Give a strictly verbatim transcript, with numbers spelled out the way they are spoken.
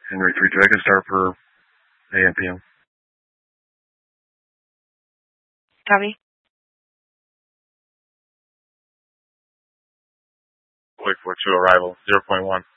Henry three two, I can start for A M P M. Copy. Wait for two arrival, zero point one.